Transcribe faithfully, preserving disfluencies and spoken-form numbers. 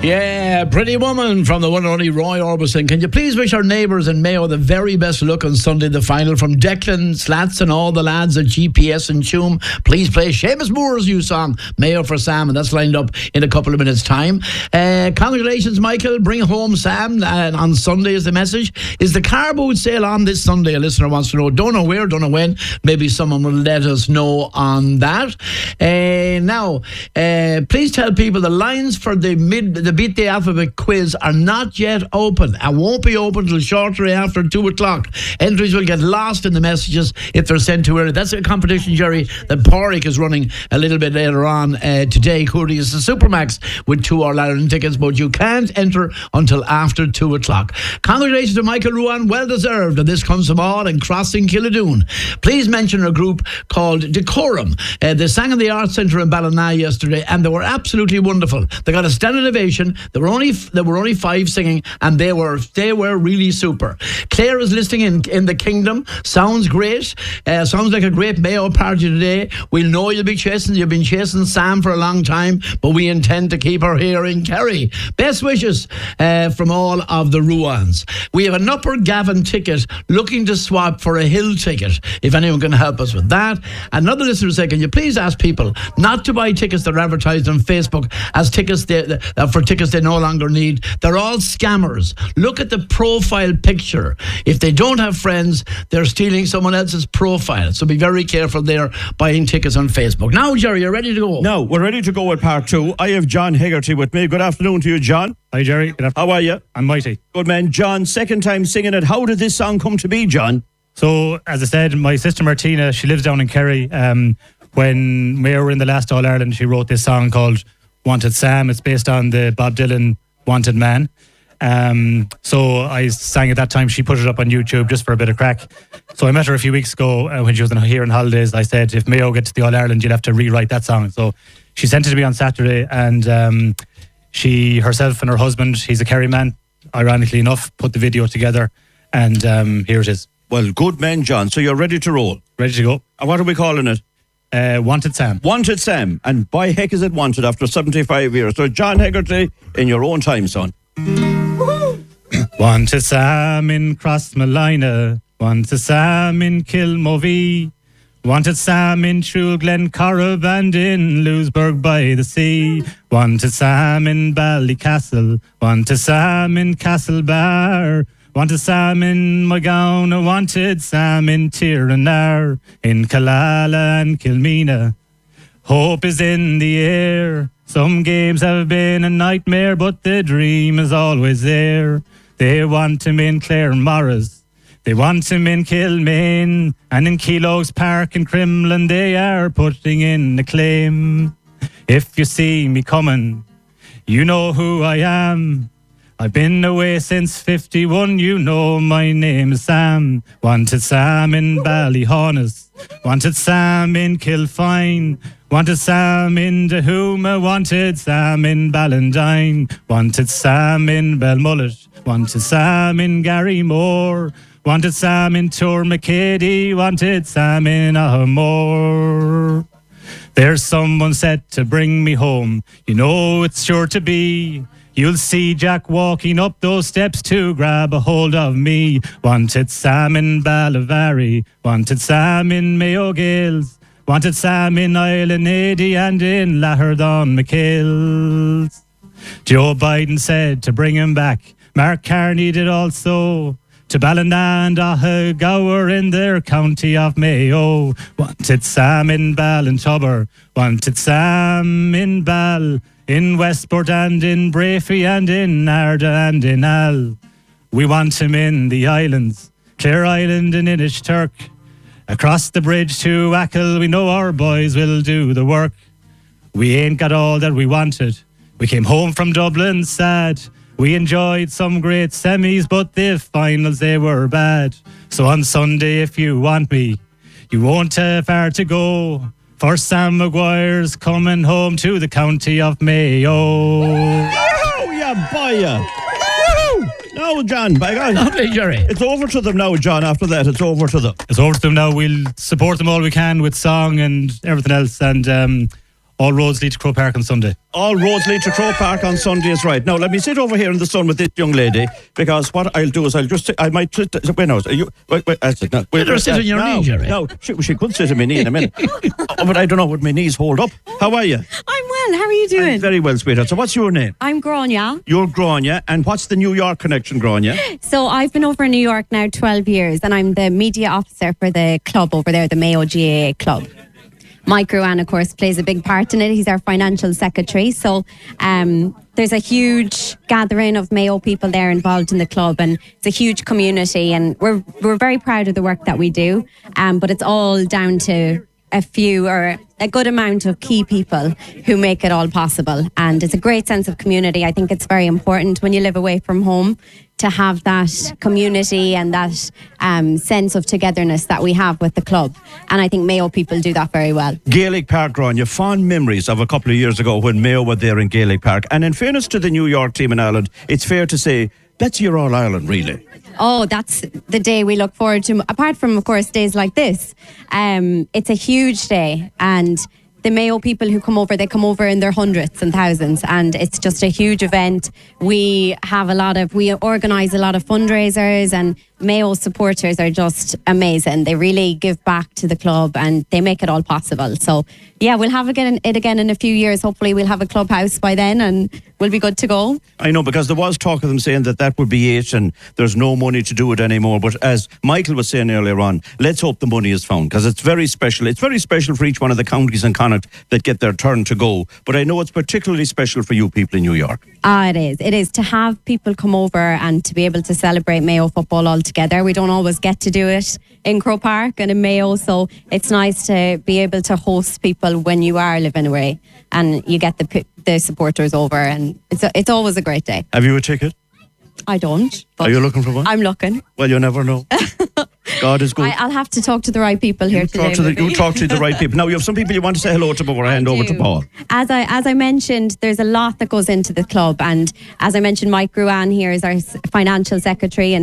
Yeah, Pretty Woman from the one and only Roy Orbison. Can you please wish our neighbours in Mayo the very best luck on Sunday, the final? From Declan, Slats and all the lads at G P S and Tuam, please play Seamus Moore's new song, Mayo for Sam, and that's lined up in a couple of minutes' time. Uh, congratulations, Michael. Bring home Sam uh, on Sunday is the message. Is the car boot sale on this Sunday? A listener wants to know. Don't know where, don't know when. Maybe someone will let us know on that. Uh, now, uh, please tell people the lines for the mid... the Beat the Alphabet quiz are not yet open and won't be open till shortly after two o'clock. Entries will get lost in the messages if they're sent too early. That's a competition, Jerry, that Porrick is running a little bit later on uh, today. Cody is the Supermax with two All-Ireland tickets, but you can't enter until after two o'clock. Congratulations to Michael Ruan, well deserved, and this comes from all in Crossing Killadoon. Please mention a group called Decorum. Uh, they sang in the Arts Centre in Ballina yesterday, and they were absolutely wonderful. They got a standing ovation. There were only there were only five singing, and they were they were really super. Claire is listening in in the Kingdom. Sounds great. Uh, sounds like a great Mayo party today. We know you'll be chasing. You've been chasing Sam for a long time, but we intend to keep her here in Kerry. Best wishes uh, from all of the Ruans. We have an Upper Gavin ticket looking to swap for a Hill ticket. If anyone can help us with that. Another listener said, can you please ask people not to buy tickets that are advertised on Facebook as tickets they, uh, for tickets they no longer need. They're all scammers. Look at the profile picture. If they don't have friends, they're stealing someone else's profile. So be very careful there buying tickets on Facebook. Now, Jerry, you're ready to go? No, we're ready to go with part two. I have John Hegarty with me. Good afternoon to you, John. Hi, Jerry. Good afternoon. How are you? I'm mighty. Good man. John, second time singing it. How did this song come to be, John? So, as I said, my sister Martina, she lives down in Kerry. Um, when we were in the last All-Ireland, she wrote this song called Wanted Sam. It's based on the Bob Dylan Wanted Man. Um, so I sang at that time. She put it up on YouTube just for a bit of crack. So I met her a few weeks ago uh, when she was here on holidays. I said, if Mayo gets to the All-Ireland, you'll have to rewrite that song. So she sent it to me on Saturday, and um, she herself and her husband, he's a Kerry man, ironically enough, put the video together, and um, here it is. Well, good man, John. So you're ready to roll? Ready to go. And what are we calling it? Uh, Wanted Sam. Wanted Sam. And by heck is it wanted after seventy-five years. So John Hegarty, in your own time, son. Wanted Sam in Crossmalina. Wanted Sam in Kilmovee. Wanted Sam in True Glen Corrib and in Lewisburg by the sea. Wanted Sam in Ballycastle. Wanted Sam in Castlebar. Wanted Sam in Magona, wanted Sam in Tiranaar, in Killala and Kilmina. Hope is in the air. Some games have been a nightmare, but the dream is always there. They want him in Claremorris. They want him in Kilmaine. And in Keelogs Park in Crimlin, they are putting in a claim. If you see me coming, you know who I am. I've been away since fifty-one, you know my name is Sam. Wanted Sam in Ballyhonus. Wanted Sam in Kilfine. Wanted Sam in Dahuma. Wanted Sam in Ballindine. Wanted Sam in Belmullet. Wanted Sam in Garrymore. Wanted Sam in Tourmacady. Wanted Sam in Ahamore. There's someone set to bring me home. You know it's sure to be. You'll see Jack walking up those steps to grab a hold of me. Wanted Sam in Ballavary. Wanted Sam in Mayo Gales. Wanted Sam in Islanady and in Laherdon McKills. Joe Biden said to bring him back. Mark Carney did also. To Ballina and Ahagower in their county of Mayo. Wanted Sam in Ballintubber. Wanted Sam in Ball. In Westport and in Brafey and in Arda and in Al. We want him in the islands, Clare Island and Inishturk. Across the bridge to Achill, we know our boys will do the work. We ain't got all that we wanted. We came home from Dublin sad. We enjoyed some great semis, but the finals, they were bad. So on Sunday, if you want me, you won't have far to go. For Sam Maguire's coming home to the county of Mayo. Oh, yeah, boy, yeah. No, John, by God. Lovely, Jerry. It's over to them now, John. After that, it's over to them. It's over to them now. We'll support them all we can with song and everything else. And um, All roads lead to Crow Park on Sunday. All roads lead to Crow Park on Sunday is right. Now, let me sit over here in the sun with this young lady, because what I'll do is I'll just, I might, wait, no, you, wait, wait, that's it. No, wait, Let her sit on your no, knee, Jerry. No, she, she could sit on my knee in a minute. Oh, but I don't know, would my knees hold up? How are you? I'm well. How are you doing? I'm very well, sweetheart. So what's your name? I'm Grania. You're Grania, and what's the New York connection, Grania? So I've been over in New York now twelve years, and I'm the media officer for the club over there, the Mayo G A A club. Mike Ruan, of course, plays a big part in it. He's our financial secretary. So um, there's a huge gathering of Mayo people there involved in the club, and it's a huge community, and we're we're very proud of the work that we do. Um, but it's all down to a few or a good amount of key people who make it all possible. And it's a great sense of community. I think it's very important when you live away from home to have that community and that um, sense of togetherness that we have with the club. And I think Mayo people do that very well. Gaelic Park, Grania, fond memories of a couple of years ago when Mayo were there in Gaelic Park. And in fairness to the New York team in Ireland, it's fair to say that's your All-Ireland, really. Oh, that's the day we look forward to. Apart from, of course, days like this, um, it's a huge day. And the Mayo people who come over, they come over in their hundreds and thousands, and it's just a huge event. We have a lot of, we organise a lot of fundraisers, and Mayo supporters are just amazing. They really give back to the club and they make it all possible. So yeah, we'll have again it again in a few years. Hopefully we'll have a clubhouse by then and we'll be good to go. I know, because there was talk of them saying that that would be it and there's no money to do it anymore. But as Michael was saying earlier on, let's hope the money is found, because it's very special. It's very special for each one of the counties in Connacht that get their turn to go. But I know it's particularly special for you people in New York. Ah, it is. It is to have people come over and to be able to celebrate Mayo football all together. We don't always get to do it in Crow Park and in Mayo, so it's nice to be able to host people when you are living away and you get the the supporters over, and it's a, it's always a great day. Have you a ticket? I don't. Are you looking for one? I'm looking. Well, you never know. God is good. I, I'll have to talk to the right people here you today. Talk to the, maybe. you talk to the right people. Now, you have some people you want to say hello to before I hand over to Paul. As I as I mentioned, there's a lot that goes into the club, and as I mentioned, Mike Ruan here is our financial secretary, and